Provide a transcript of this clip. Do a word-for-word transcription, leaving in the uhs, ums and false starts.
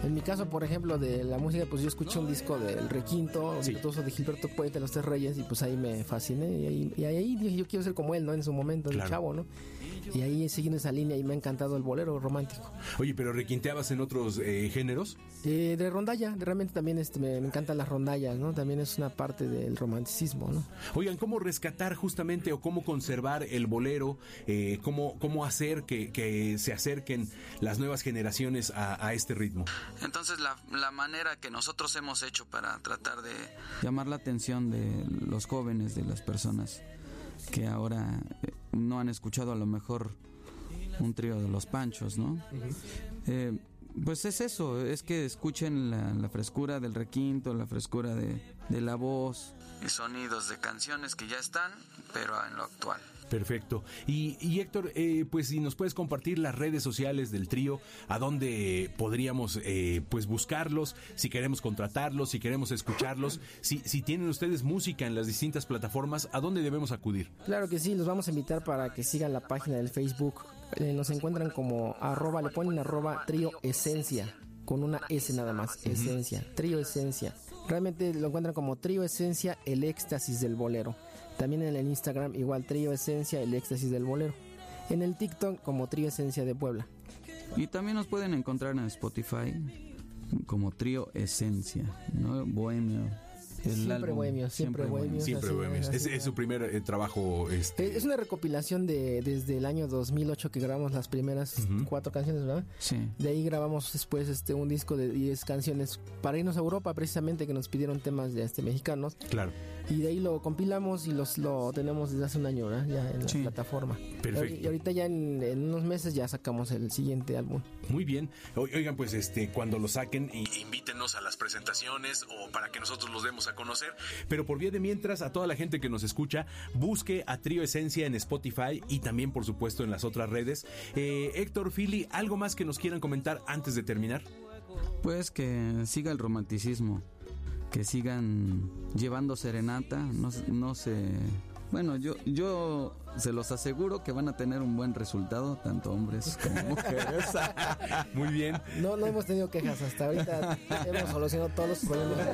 En mi caso, por ejemplo, de la música, pues yo escuché un disco del Requinto, Sí. virtuoso de Gilberto Puente, Los Tres Reyes, y pues ahí me fasciné, y ahí, y ahí dije, yo quiero ser como él, ¿no? En su momento, Claro. de chavo, ¿no? Y ahí siguiendo esa línea, y me ha encantado el bolero romántico. Oye, pero requinteabas en otros eh, géneros. Eh, de rondalla, realmente también este, me, me encantan las rondallas, ¿no? También es una parte del romanticismo, ¿no? Oigan, ¿cómo rescatar justamente o cómo conservar el bolero? Eh, ¿cómo, ¿Cómo hacer que, que se acerquen las nuevas generaciones a, a este ritmo? Entonces la, la manera que nosotros hemos hecho para tratar de llamar la atención de los jóvenes, de las personas que ahora eh, no han escuchado a lo mejor un trío de Los Panchos, ¿no? Uh-huh. Eh, pues es eso, es que escuchen la, la frescura del requinto, la frescura de, de la voz. y sonidos de canciones que ya están, pero en lo actual. Perfecto. Y, y Héctor, eh, pues si nos puedes compartir las redes sociales del trío, a dónde podríamos eh, pues buscarlos, si queremos contratarlos, si queremos escucharlos, si, si tienen ustedes música en las distintas plataformas, ¿a dónde debemos acudir? Claro que sí, los vamos a invitar para que sigan la página del Facebook. Eh, nos encuentran como arroba, le ponen arroba trío esencia, con una S nada más, uh-huh. Esencia, trío esencia. Realmente lo encuentran como trío esencia, el éxtasis del bolero. También en el Instagram igual trío esencia, el éxtasis del bolero. En el TikTok como trío esencia de Puebla. Y también nos pueden encontrar en Spotify como trío esencia, ¿no? Bohemio. El siempre álbum, bohemios, siempre, siempre bohemios. Siempre así, bohemios. así, es, así, es su primer eh, trabajo. Este... Es una recopilación de desde el año dos mil ocho que grabamos las primeras uh-huh. cuatro canciones, ¿verdad? Sí. De ahí grabamos después este un disco de diez canciones para irnos a Europa, precisamente, que nos pidieron temas de este mexicanos. Claro. Y de ahí lo compilamos y los lo tenemos desde hace un año, ¿verdad? Ya en la sí. plataforma. Perfecto. Y ahorita ya en, en unos meses ya sacamos el siguiente álbum. Muy bien. Oigan, pues este cuando lo saquen, invítenos a las presentaciones o para que nosotros los demos a conocer. Pero por vía de mientras, a toda la gente que nos escucha, busque a Trío Esencia en Spotify y también, por supuesto, en las otras redes. Eh, Héctor, Philly, ¿algo más que nos quieran comentar antes de terminar? Pues que siga el romanticismo, que sigan llevando serenata, no, no se... Bueno, yo, yo se los aseguro que van a tener un buen resultado, tanto hombres como mujeres. Muy bien. No, no hemos tenido quejas hasta ahorita. Hemos solucionado todos los problemas.